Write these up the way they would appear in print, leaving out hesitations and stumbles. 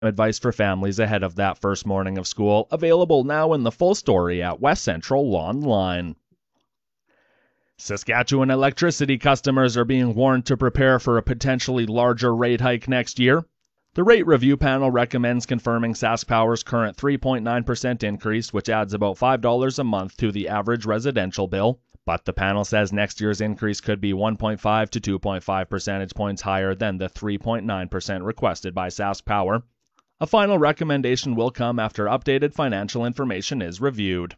Advice for families ahead of that first morning of school, available now in the full story at West Central Online. Saskatchewan electricity customers are being warned to prepare for a potentially larger rate hike next year. The rate review panel recommends confirming SaskPower's current 3.9% increase, which adds about $5 a month to the average residential bill. But the panel says next year's increase could be 1.5 to 2.5 percentage points higher than the 3.9% requested by SaskPower. A final recommendation will come after updated financial information is reviewed.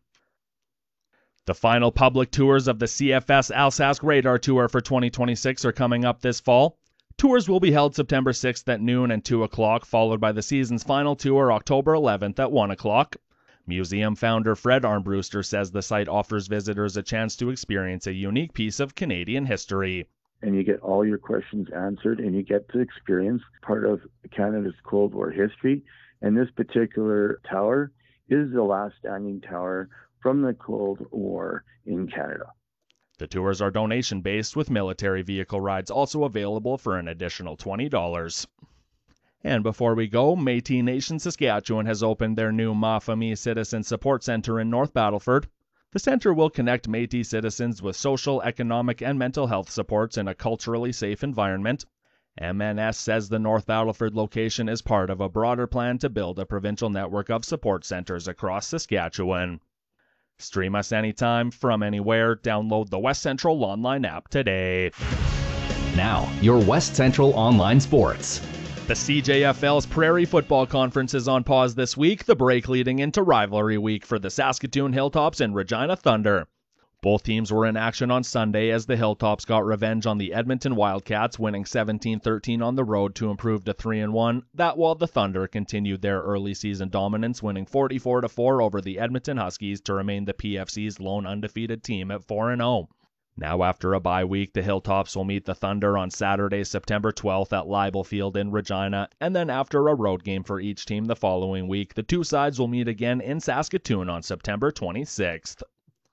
The final public tours of the CFS Alsask Radar Tour for 2026 are coming up this fall. Tours will be held September 6th at noon and 2 o'clock, followed by the season's final tour October 11th at 1 o'clock. Museum founder Fred Armbruster says the site offers visitors a chance to experience a unique piece of Canadian history. And you get all your questions answered, and you get to experience part of Canada's Cold War history. And this particular tower is the last standing tower from the Cold War in Canada. The tours are donation-based, with military vehicle rides also available for an additional $20. And before we go, Métis Nation Saskatchewan has opened their new Ma Famille Citizen Support Centre in North Battleford. The centre will connect Métis citizens with social, economic, and mental health supports in a culturally safe environment. MNS says the North Battleford location is part of a broader plan to build a provincial network of support centres across Saskatchewan. Stream us anytime, from anywhere. Download the West Central Online app today. Now, your West Central Online Sports. The CJFL's Prairie Football Conference is on pause this week, the break leading into rivalry week for the Saskatoon Hilltops and Regina Thunder. Both teams were in action on Sunday as the Hilltops got revenge on the Edmonton Wildcats, winning 17-13 on the road to improve to 3-1. That while the Thunder continued their early season dominance, winning 44-4 over the Edmonton Huskies to remain the PFC's lone undefeated team at 4-0. Now after a bye week, the Hilltops will meet the Thunder on Saturday, September 12th at Leibel Field in Regina, and then after a road game for each team the following week, the two sides will meet again in Saskatoon on September 26th.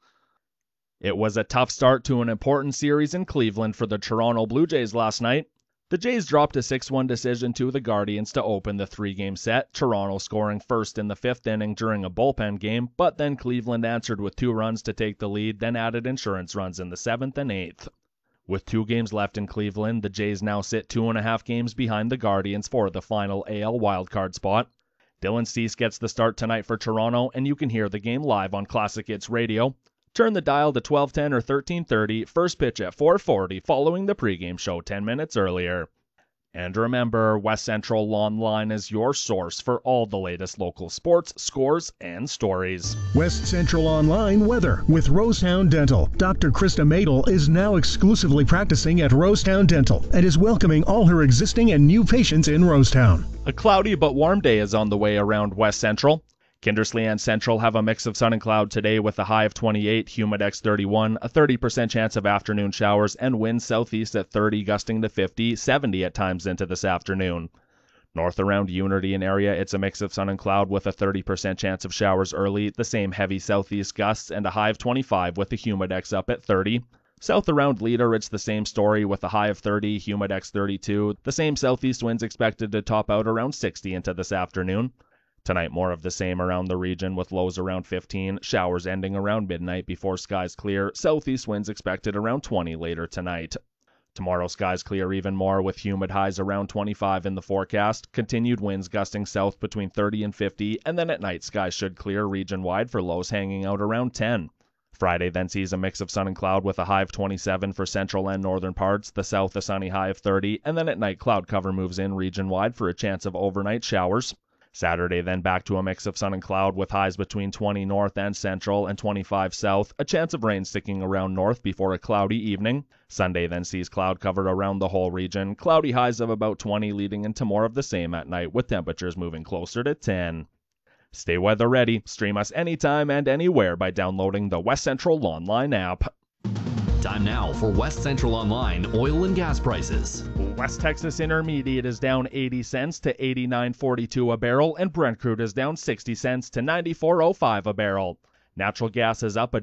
It was a tough start to an important series in Cleveland for the Toronto Blue Jays last night. The Jays dropped a 6-1 decision to the Guardians to open the three-game set, Toronto scoring first in the fifth inning during a bullpen game, but then Cleveland answered with 2 runs to take the lead, then added insurance runs in the 7th and 8th. With 2 games left in Cleveland, the Jays now sit 2.5 games behind the Guardians for the final AL wildcard spot. Dylan Cease gets the start tonight for Toronto, and you can hear the game live on Classic Hits Radio. Turn the dial to 12:10 or 13:30, first pitch at 4:40, following the pregame show 10 minutes earlier. And remember, West Central Online is your source for all the latest local sports, scores, and stories. West Central Online weather with Rosetown Dental. Dr. Krista Madel is now exclusively practicing at Rosetown Dental and is welcoming all her existing and new patients in Rosetown. A cloudy but warm day is on the way around West Central. Kindersley and Central have a mix of sun and cloud today with a high of 28, Humidex 31, a 30% chance of afternoon showers, and winds southeast at 30, gusting to 50, 70 at times into this afternoon. North around Unity and area, it's a mix of sun and cloud with a 30% chance of showers early, the same heavy southeast gusts, and a high of 25 with the Humidex up at 30. South around Leader, it's the same story with a high of 30, Humidex 32, the same southeast winds expected to top out around 60 into this afternoon. Tonight, more of the same around the region with lows around 15, showers ending around midnight before skies clear, southeast winds expected around 20 later tonight. Tomorrow, skies clear even more with humid highs around 25 in the forecast, continued winds gusting south between 30 and 50, and then at night, skies should clear region-wide for lows hanging out around 10. Friday then sees a mix of sun and cloud with a high of 27 for central and northern parts, the south a sunny high of 30, and then at night, cloud cover moves in region-wide for a chance of overnight showers. Saturday then back to a mix of sun and cloud with highs between 20 north and central and 25 south, a chance of rain sticking around north before a cloudy evening. Sunday then sees cloud cover around the whole region, cloudy highs of about 20 leading into more of the same at night with temperatures moving closer to 10. Stay weather ready, stream us anytime and anywhere by downloading the West Central Online app. Time now for West Central Online oil and gas prices. West Texas Intermediate is down 80 cents to 89.42 a barrel, and Brent crude is down 60 cents to 94.05 a barrel. Natural gas is up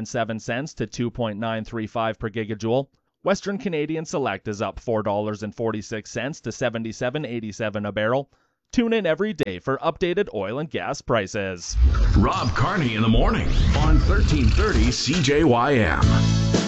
$1.07 to 2.935 per gigajoule. Western Canadian Select is up $4.46 to 77.87 a barrel. Tune in every day for updated oil and gas prices. Rob Carney in the morning on 1330 CJYM.